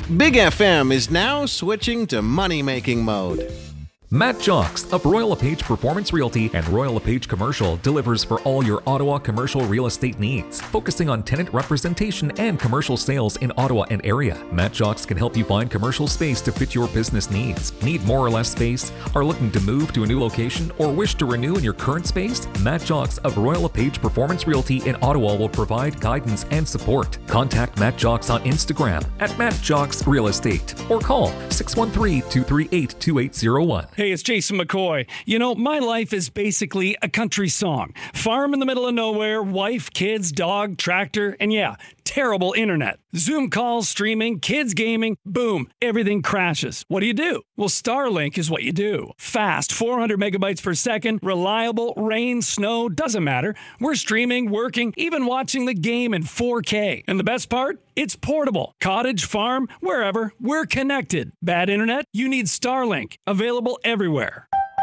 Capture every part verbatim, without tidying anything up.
Big F M is now switching to money-making mode. Matt Jocks of Royal LePage Performance Realty and Royal LePage Commercial delivers for all your Ottawa commercial real estate needs, focusing on tenant representation and commercial sales in Ottawa and area. Matt Jocks can help you find commercial space to fit your business needs. Need more or less space? Are looking to move to a new location or wish to renew in your current space? Matt Jocks of Royal LePage Performance Realty in Ottawa will provide guidance and support. Contact Matt Jocks on Instagram at Matt Jocks Real Estate or call six one three, two three eight, two eight zero one. Hey, it's Jason McCoy. You know, my life is basically a country song. Farm in the middle of nowhere, wife, kids, dog, tractor, and yeah, terrible internet. Zoom calls, streaming, kids gaming, boom, everything crashes. What do you do? Well, Starlink is what you do. Fast, four hundred megabytes per second, reliable, rain, snow, doesn't matter. We're streaming, working, even watching the game in four K. And the best part? It's portable. Cottage, farm, wherever, we're connected. Bad internet? You need Starlink. Available everywhere.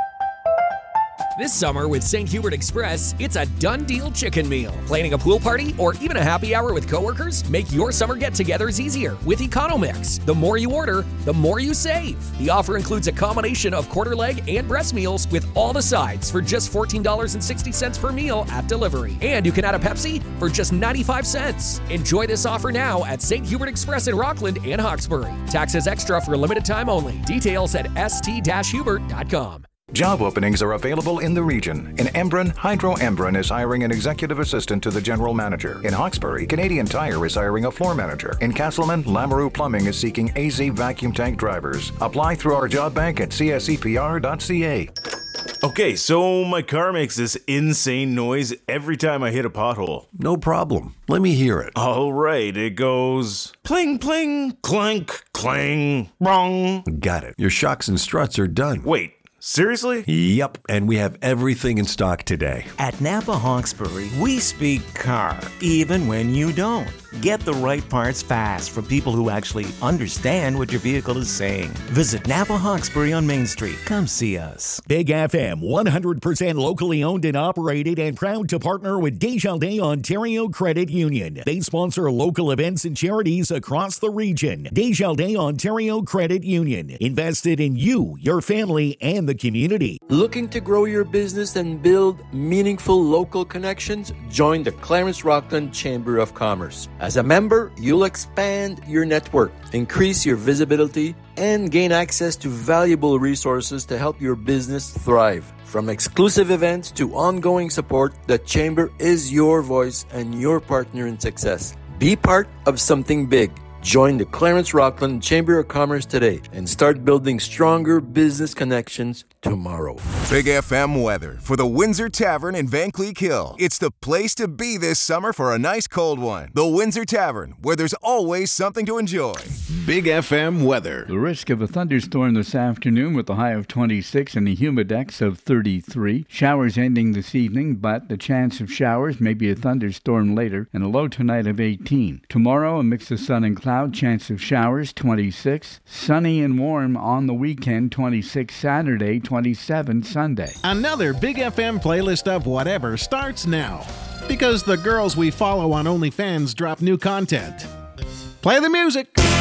This summer with Saint Hubert Express, it's a done deal chicken meal. Planning a pool party or even a happy hour with coworkers? Make your summer get-togethers easier with Economix. The more you order, the more you save. The offer includes a combination of quarter leg and breast meals with all the sides for just fourteen dollars and sixty cents per meal at delivery. And you can add a Pepsi for just ninety-five cents. Enjoy this offer now at Saint Hubert Express in Rockland and Hawkesbury. Taxes extra for a limited time only. Details at s t dash hubert dot com. Job openings are available in the region. In Embrun, Hydro Embrun is hiring an executive assistant to the general manager. In Hawkesbury, Canadian Tire is hiring a floor manager. In Castleman, Lamoureux Plumbing is seeking A Z vacuum tank drivers. Apply through our job bank at c s e p r dot c a. Okay, so my car makes this insane noise every time I hit a pothole. No problem. Let me hear it. All right, it goes pling, pling, clank, clang, brong. Got it. Your shocks and struts are done. Wait. Seriously? Yep, and we have everything in stock today. At Napa Hawkesbury, we speak car, even when you don't. Get the right parts fast from people who actually understand what your vehicle is saying. Visit Napa Hawkesbury on Main Street. Come see us. Big F M, one hundred percent locally owned and operated and proud to partner with Desjardins Ontario Credit Union. They sponsor local events and charities across the region. Desjardins Ontario Credit Union. Invested in you, your family, and the community. Looking to grow your business and build meaningful local connections? Join the Clarence Rockland Chamber of Commerce. As a member, you'll expand your network, increase your visibility, and gain access to valuable resources to help your business thrive. From exclusive events to ongoing support, the Chamber is your voice and your partner in success. Be part of something big. Join the Clarence Rockland Chamber of Commerce today and start building stronger business connections tomorrow. Big F M weather for the Windsor Tavern in Van Cleek Hill. It's the place to be this summer for a nice cold one. The Windsor Tavern, where there's always something to enjoy. Big F M weather. The risk of a thunderstorm this afternoon with a high of twenty-six and a humidex of thirty-three. Showers ending this evening, but the chance of showers, maybe a thunderstorm later, and a low tonight of eighteen. Tomorrow, a mix of sun and cloud, chance of showers, twenty-six. Sunny and warm on the weekend, twenty-six Saturday, twenty-seven Sunday. Another Big F M playlist of whatever starts now. Because the girls we follow on OnlyFans drop new content. Play the music.